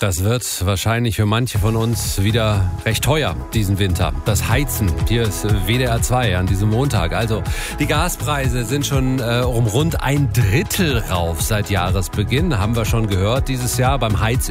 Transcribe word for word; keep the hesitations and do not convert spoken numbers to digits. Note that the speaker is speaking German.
Das wird wahrscheinlich für manche von uns wieder recht teuer diesen Winter. Das Heizen, hier ist W D R zwei an diesem Montag. Also die Gaspreise sind schon äh, um rund ein Drittel rauf seit Jahresbeginn. Haben wir schon gehört dieses Jahr. Beim Heizöl